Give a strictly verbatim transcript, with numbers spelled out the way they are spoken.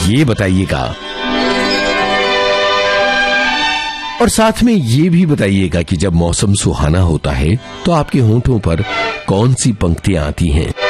ये बताइएगा। और साथ में ये भी बताइएगा कि जब मौसम सुहाना होता है तो आपके होंठों पर कौन सी पंक्तियां आती हैं।